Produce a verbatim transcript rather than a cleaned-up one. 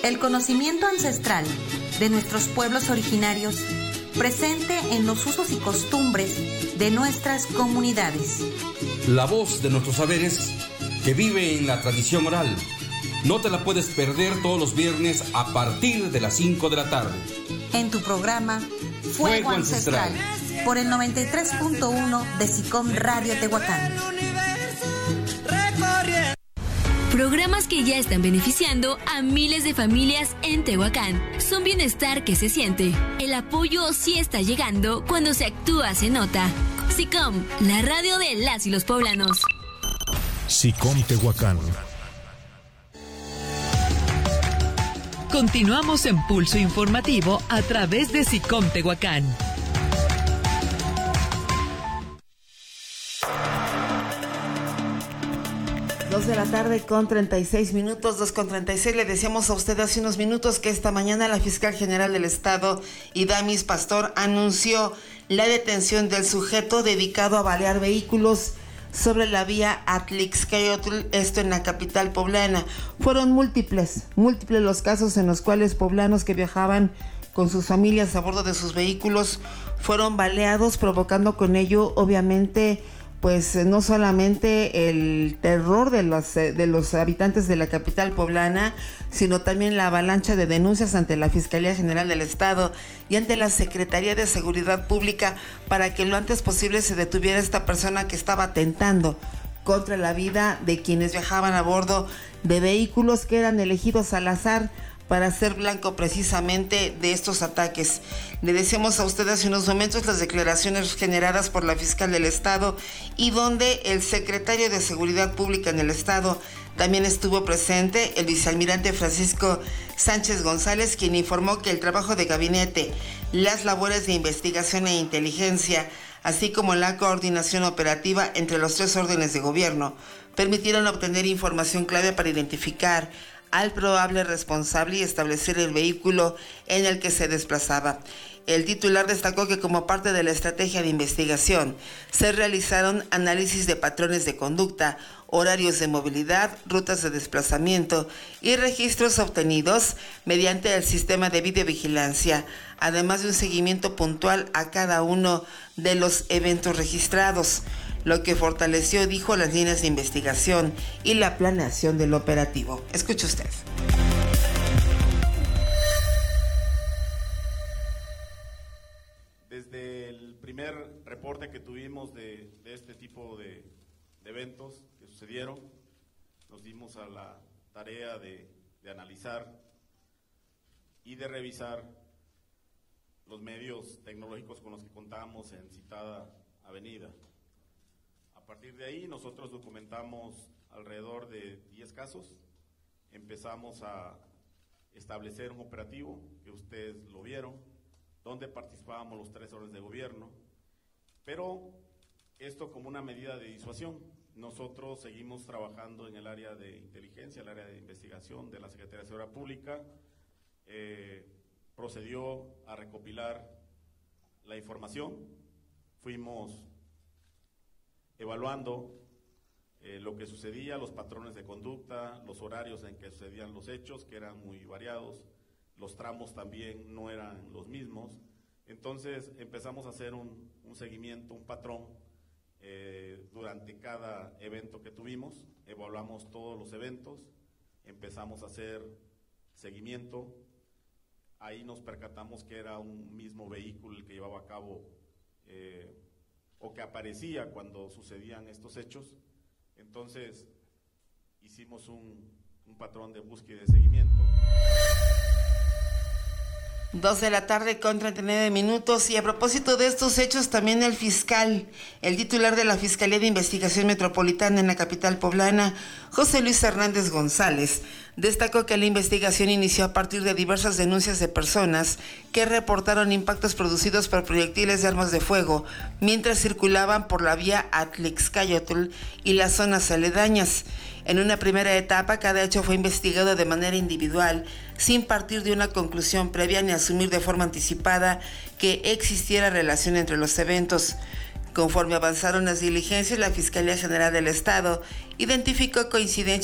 El conocimiento ancestral de nuestros pueblos originarios presente en los usos y costumbres de nuestras comunidades. La voz de nuestros saberes que vive en la tradición oral. No te la puedes perder todos los viernes a partir de las cinco de la tarde. En tu programa Fuego, Fuego Ancestral, Ancestral, por el noventa y tres punto uno de SICOM Radio Tehuacán. Programas que ya están beneficiando a miles de familias en Tehuacán. Son bienestar que se siente. El apoyo sí está llegando. Cuando se actúa se nota. SICOM, la radio de las y los poblanos. SICOM Tehuacán. Continuamos en Pulso Informativo a través de SICOM Tehuacán. Dos de la tarde con treinta y seis minutos, dos con treinta y seis. Le decíamos a usted hace unos minutos que esta mañana la fiscal general del estado, Idamis Pastor, anunció la detención del sujeto dedicado a balear vehículos sobre la vía Atlixcayotl, esto en la capital poblana. Fueron múltiples, múltiples los casos en los cuales poblanos que viajaban con sus familias a bordo de sus vehículos fueron baleados, provocando con ello, obviamente, pues no solamente el terror de los, de los habitantes de la capital poblana, sino también la avalancha de denuncias ante la Fiscalía General del Estado y ante la Secretaría de Seguridad Pública para que lo antes posible se detuviera esta persona que estaba atentando contra la vida de quienes viajaban a bordo de vehículos que eran elegidos al azar para ser blanco precisamente de estos ataques. Le decíamos a ustedes hace unos momentos las declaraciones generadas por la fiscal del Estado y donde el secretario de Seguridad Pública en el Estado también estuvo presente, el vicealmirante Francisco Sánchez González, quien informó que el trabajo de gabinete, las labores de investigación e inteligencia, así como la coordinación operativa entre los tres órdenes de gobierno, permitieron obtener información clave para identificar al probable responsable y establecer el vehículo en el que se desplazaba. El titular destacó que como parte de la estrategia de investigación se realizaron análisis de patrones de conducta, horarios de movilidad, rutas de desplazamiento y registros obtenidos mediante el sistema de videovigilancia, además de un seguimiento puntual a cada uno de los eventos registrados, lo que fortaleció, dijo, las líneas de investigación y la planeación del operativo. Escuche usted. Desde el primer reporte que tuvimos de, de este tipo de, de eventos que sucedieron, nos dimos a la tarea de, de analizar y de revisar los medios tecnológicos con los que contábamos en citada avenida. A partir de ahí nosotros documentamos alrededor de diez casos, empezamos a establecer un operativo que ustedes lo vieron, donde participábamos los tres órdenes de gobierno, pero esto como una medida de disuasión. Nosotros seguimos trabajando en el área de inteligencia, el área de investigación de la Secretaría de Seguridad Pública, eh, procedió a recopilar la información, fuimos evaluando eh, lo que sucedía, los patrones de conducta, los horarios en que sucedían los hechos, que eran muy variados, los tramos también no eran los mismos. Entonces empezamos a hacer un, un seguimiento, un patrón eh, durante cada evento que tuvimos, evaluamos todos los eventos, empezamos a hacer seguimiento, ahí nos percatamos que era un mismo vehículo el que llevaba a cabo eh, o que aparecía cuando sucedían estos hechos. Entonces hicimos un, un patrón de búsqueda y de seguimiento. Dos de la tarde con treinta y nueve minutos, y a propósito de estos hechos, también el fiscal, el titular de la Fiscalía de Investigación Metropolitana en la capital poblana, José Luis Hernández González, destacó que la investigación inició a partir de diversas denuncias de personas que reportaron impactos producidos por proyectiles de armas de fuego mientras circulaban por la vía Atlixcayotl y las zonas aledañas. En una primera etapa, cada hecho fue investigado de manera individual, sin partir de una conclusión previa ni asumir de forma anticipada que existiera relación entre los eventos. Conforme avanzaron las diligencias, la Fiscalía General del Estado identificó coincidencias